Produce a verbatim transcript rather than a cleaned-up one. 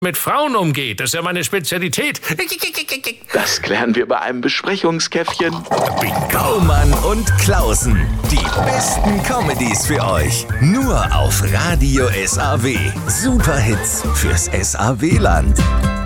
mit Frauen umgeht. Das ist ja meine Spezialität. Das klären wir bei einem Besprechungskäffchen. Baumann und Klausen. Die besten Comedies für euch. Nur auf Radio S A W. Superhits fürs S A W-Land.